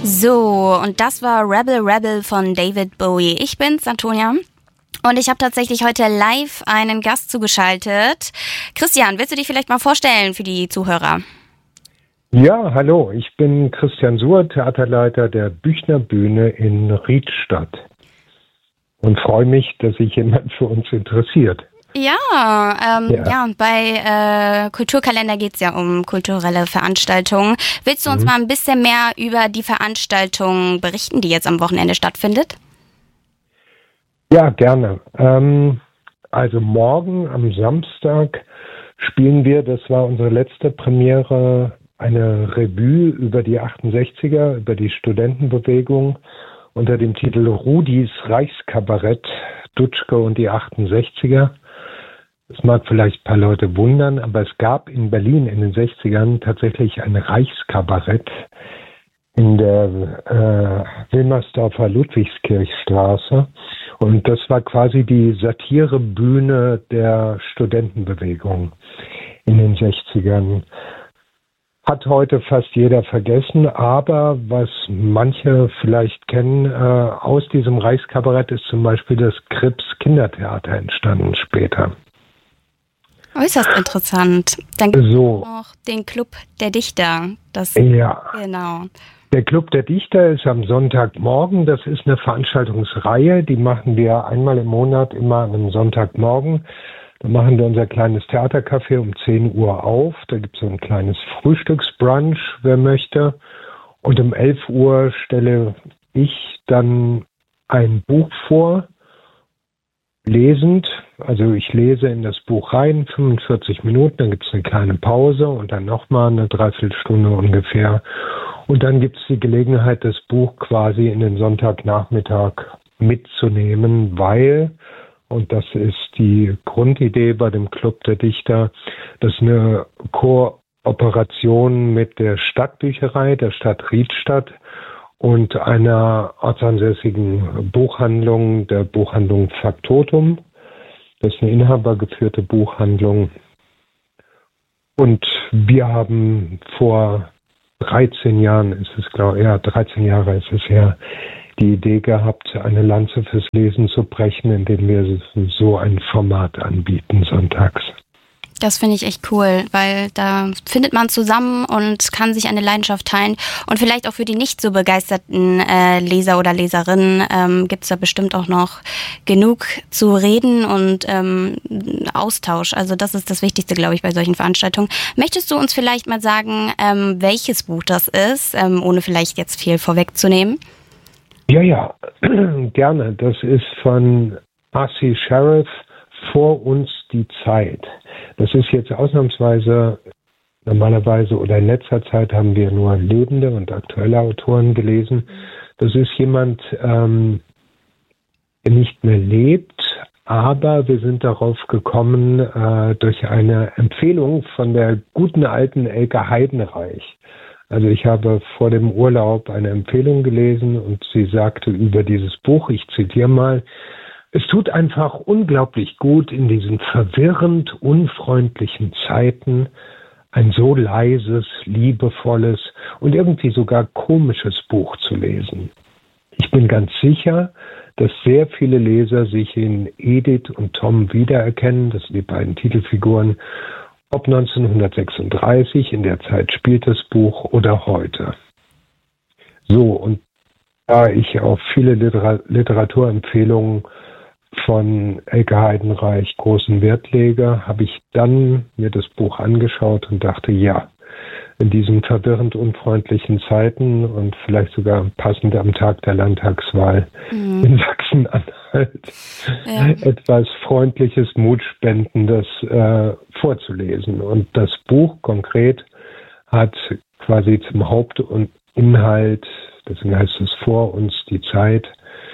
So, und das war Rebel Rebel von David Bowie. Ich bin's, Antonia. Und ich habe tatsächlich heute live einen Gast zugeschaltet. Christian, willst du dich vielleicht mal vorstellen für die Zuhörer? Ja, hallo, ich bin Christian Suhr, Theaterleiter der Büchner Bühne in Riedstadt. Und freue mich, dass sich jemand für uns interessiert. Ja, bei Kulturkalender geht es ja um kulturelle Veranstaltungen. Willst du uns mal ein bisschen mehr über die Veranstaltung berichten, die jetzt am Wochenende stattfindet? Ja, gerne. Also morgen am Samstag spielen wir, das war unsere letzte Premiere, eine Revue über die 68er, über die Studentenbewegung unter dem Titel Rudis Reichskabarett, Dutschke und die 68er. Das mag vielleicht ein paar Leute wundern, aber es gab in Berlin in den 60ern tatsächlich ein Reichskabarett in der Wilmersdorfer Ludwigskirchstraße. Und das war quasi die Satirebühne der Studentenbewegung in den 60ern. Hat heute fast jeder vergessen, aber was manche vielleicht kennen, aus diesem Reichskabarett ist zum Beispiel das Krips Kindertheater entstanden später. Äußerst interessant. Dann gibt es noch den Club der Dichter. Genau. Der Club der Dichter ist am Sonntagmorgen. Das ist eine Veranstaltungsreihe. Die machen wir einmal im Monat, immer an einem Sonntagmorgen. Da machen wir unser kleines Theatercafé um 10 Uhr auf. Da gibt es so ein kleines Frühstücksbrunch, wer möchte. Und um 11 Uhr stelle ich dann ein Buch vor, lesend. Also ich lese in das Buch rein, 45 Minuten, dann gibt es eine kleine Pause und dann nochmal eine Dreiviertelstunde ungefähr. Und dann gibt es die Gelegenheit, das Buch quasi in den Sonntagnachmittag mitzunehmen, weil, und das ist die Grundidee bei dem Club der Dichter, das ist eine Kooperation mit der Stadtbücherei, der Stadt Riedstadt und einer ortsansässigen Buchhandlung, der Buchhandlung Faktotum. Das ist eine inhabergeführte Buchhandlung. Und wir haben vor 13 Jahren, 13 Jahre ist es her, die Idee gehabt, eine Lanze fürs Lesen zu brechen, indem wir so ein Format anbieten sonntags. Das finde ich echt cool, weil da findet man zusammen und kann sich eine Leidenschaft teilen. Und vielleicht auch für die nicht so begeisterten Leser oder Leserinnen gibt es da bestimmt auch noch genug zu reden und Austausch. Also das ist das Wichtigste, glaube ich, bei solchen Veranstaltungen. Möchtest du uns vielleicht mal sagen, welches Buch das ist, ohne vielleicht jetzt viel vorwegzunehmen? Ja, gerne. Das ist von Arcy Sheriff, Vor uns die Zeit. Das ist jetzt ausnahmsweise, normalerweise oder in letzter Zeit haben wir nur lebende und aktuelle Autoren gelesen. Das ist jemand, der nicht mehr lebt, aber wir sind darauf gekommen durch eine Empfehlung von der guten alten Elke Heidenreich. Also ich habe vor dem Urlaub eine Empfehlung gelesen und sie sagte über dieses Buch, ich zitiere mal: Es tut einfach unglaublich gut, in diesen verwirrend unfreundlichen Zeiten ein so leises, liebevolles und irgendwie sogar komisches Buch zu lesen. Ich bin ganz sicher, dass sehr viele Leser sich in Edith und Tom wiedererkennen, das sind die beiden Titelfiguren, ob 1936, in der Zeit spielt das Buch, oder heute. So, und da ich auf viele Literaturempfehlungen von Elke Heidenreich großen Wert lege, habe ich dann mir das Buch angeschaut und dachte, ja, in diesen verwirrend unfreundlichen Zeiten und vielleicht sogar passend am Tag der Landtagswahl in Sachsen-Anhalt etwas Freundliches, Mutspendendes vorzulesen. Und das Buch konkret hat quasi zum Hauptinhalt, deswegen heißt es Vor uns die Zeit,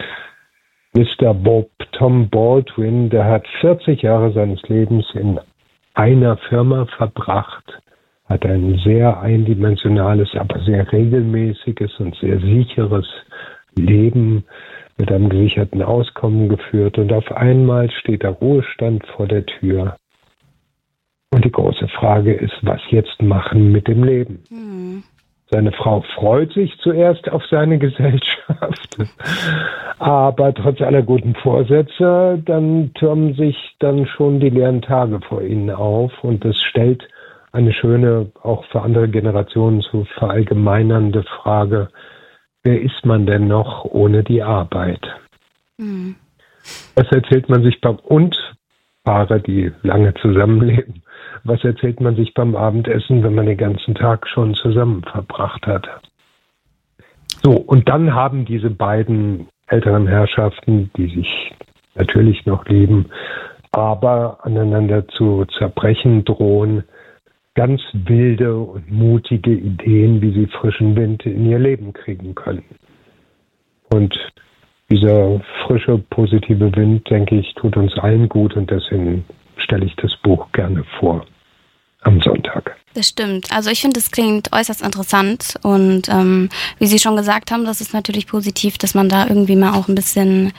Mr. Tom Baldwin, der hat 40 Jahre seines Lebens in einer Firma verbracht, hat ein sehr eindimensionales, aber sehr regelmäßiges und sehr sicheres Leben mit einem gesicherten Auskommen geführt. Und auf einmal steht der Ruhestand vor der Tür. Und die große Frage ist, was jetzt machen mit dem Leben? Seine Frau freut sich zuerst auf seine Gesellschaft, aber trotz aller guten Vorsätze, dann türmen sich dann schon die leeren Tage vor ihnen auf und das stellt eine schöne, auch für andere Generationen zu verallgemeinernde Frage: Wer ist man denn noch ohne die Arbeit? Mhm. Was erzählt man sich und Paare, die lange zusammenleben, was erzählt man sich beim Abendessen, wenn man den ganzen Tag schon zusammen verbracht hat? So, und dann haben diese beiden älteren Herrschaften, die sich natürlich noch lieben, aber aneinander zu zerbrechen drohen, ganz wilde und mutige Ideen, wie sie frischen Wind in ihr Leben kriegen können. Und dieser frische, positive Wind, denke ich, tut uns allen gut und deswegen stelle ich das Buch gerne vor am Sonntag. Das stimmt. Also ich finde, es klingt äußerst interessant und wie Sie schon gesagt haben, das ist natürlich positiv, dass man da irgendwie mal auch ein bisschen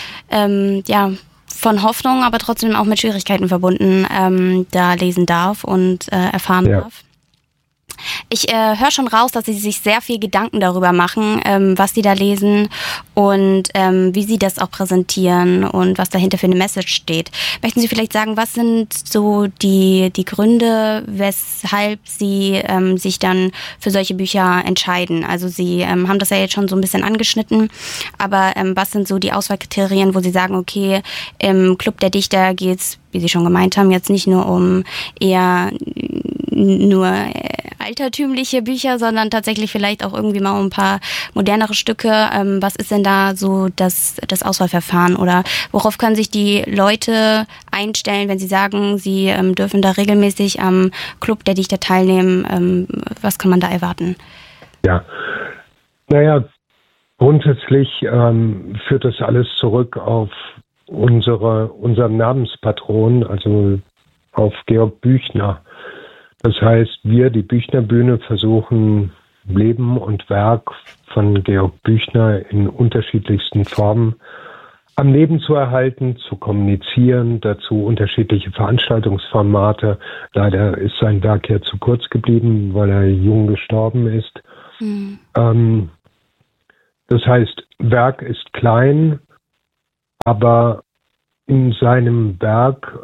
von Hoffnung, aber trotzdem auch mit Schwierigkeiten verbunden da lesen darf und erfahren darf. Ich höre schon raus, dass Sie sich sehr viel Gedanken darüber machen, was Sie da lesen und wie Sie das auch präsentieren und was dahinter für eine Message steht. Möchten Sie vielleicht sagen, was sind so die Gründe, weshalb Sie sich dann für solche Bücher entscheiden? Also Sie haben das ja jetzt schon so ein bisschen angeschnitten, aber was sind so die Auswahlkriterien, wo Sie sagen, okay, im Club der Dichter geht's, wie Sie schon gemeint haben, jetzt nicht nur um eher nur altertümliche Bücher, sondern tatsächlich vielleicht auch irgendwie mal um ein paar modernere Stücke. Was ist denn da so das Auswahlverfahren oder worauf können sich die Leute einstellen, wenn sie sagen, sie dürfen da regelmäßig am Club der Dichter teilnehmen? Was kann man da erwarten? Ja, naja, grundsätzlich führt das alles zurück auf unseren Namenspatron, also auf Georg Büchner. Das heißt, wir, die Büchnerbühne, versuchen Leben und Werk von Georg Büchner in unterschiedlichsten Formen am Leben zu erhalten, zu kommunizieren, dazu unterschiedliche Veranstaltungsformate. Leider ist sein Werk ja zu kurz geblieben, weil er jung gestorben ist. Mhm. Das heißt, Werk ist klein, aber in seinem Werk,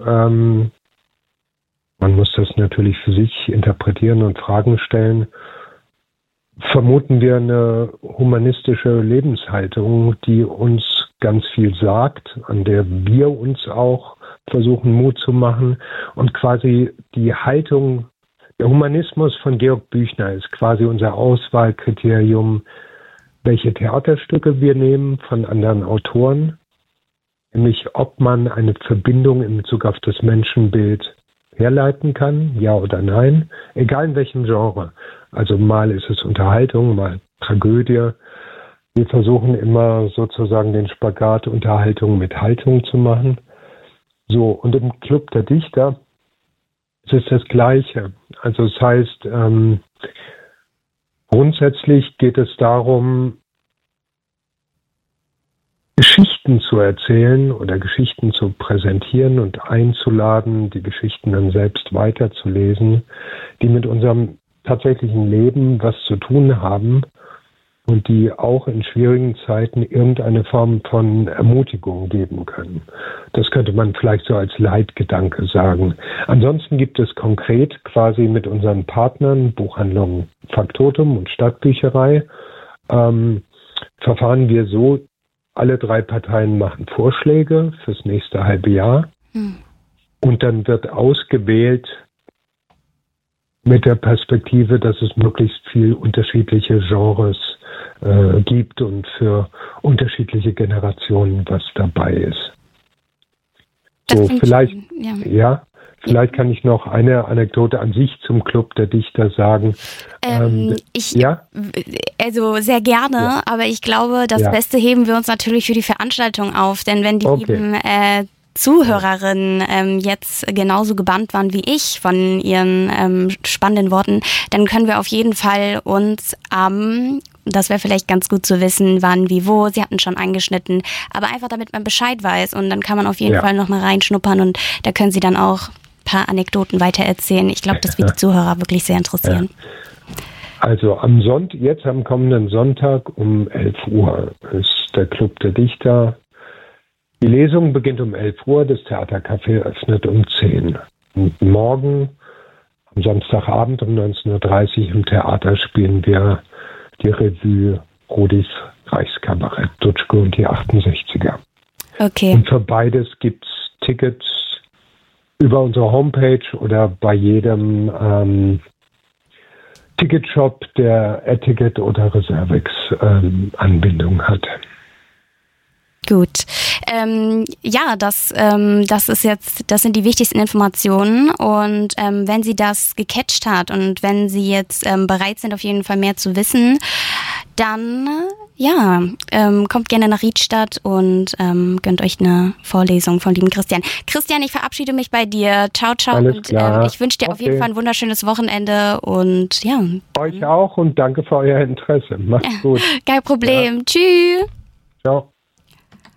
man muss das natürlich für sich interpretieren und Fragen stellen, vermuten wir eine humanistische Lebenshaltung, die uns ganz viel sagt, an der wir uns auch versuchen Mut zu machen. Und quasi die Haltung, der Humanismus von Georg Büchner ist quasi unser Auswahlkriterium, welche Theaterstücke wir nehmen von anderen Autoren, nämlich ob man eine Verbindung in Bezug auf das Menschenbild herleiten kann, ja oder nein, egal in welchem Genre. Also mal ist es Unterhaltung, mal Tragödie. Wir versuchen immer sozusagen den Spagat Unterhaltung mit Haltung zu machen. So, und im Club der Dichter ist es das Gleiche. Also es heißt, grundsätzlich geht es darum, Geschichten zu erzählen oder Geschichten zu präsentieren und einzuladen, die Geschichten dann selbst weiterzulesen, die mit unserem tatsächlichen Leben was zu tun haben und die auch in schwierigen Zeiten irgendeine Form von Ermutigung geben können. Das könnte man vielleicht so als Leitgedanke sagen. Ansonsten gibt es konkret quasi mit unseren Partnern, Buchhandlung Faktotum und Stadtbücherei, verfahren wir so: Alle 3 Parteien machen Vorschläge fürs nächste halbe Jahr und dann wird ausgewählt mit der Perspektive, dass es möglichst viel unterschiedliche Genres gibt und für unterschiedliche Generationen was dabei ist. So, vielleicht, vielleicht kann ich noch eine Anekdote an sich zum Club der Dichter sagen. Also sehr gerne, aber ich glaube, das Beste heben wir uns natürlich für die Veranstaltung auf, denn wenn die lieben Zuhörerinnen jetzt genauso gebannt waren wie ich von ihren spannenden Worten, dann können wir auf jeden Fall uns das wäre vielleicht ganz gut zu wissen, wann, wie, wo. Sie hatten schon angeschnitten, aber einfach damit man Bescheid weiß und dann kann man auf jeden Fall noch mal reinschnuppern und da können Sie dann auch ein paar Anekdoten weitererzählen. Ich glaube, das wird die Zuhörer wirklich sehr interessieren. Also jetzt am kommenden Sonntag um 11 Uhr ist der Club der Dichter. Die Lesung beginnt um 11 Uhr, das Theatercafé öffnet um 10. Und morgen, am Samstagabend um 19:30 Uhr im Theater spielen wir die Revue Rodis Reichskabarett, Dutschke und die 68er. Okay. Und für beides gibt es Tickets über unsere Homepage oder bei jedem Ticketshop, der Eticket oder Reservix Anbindung hat. Gut. Das sind die wichtigsten Informationen. Und wenn Sie das gecatcht hat und wenn Sie jetzt bereit sind, auf jeden Fall mehr zu wissen, dann kommt gerne nach Riedstadt und gönnt euch eine Vorlesung von lieben Christian. Christian, ich verabschiede mich bei dir. Ciao, ciao. Alles klar. Ich wünsche dir auf jeden Fall ein wunderschönes Wochenende und ja. Euch auch und danke für euer Interesse. Macht's gut. Kein Problem. Ja. Tschüss. Ciao.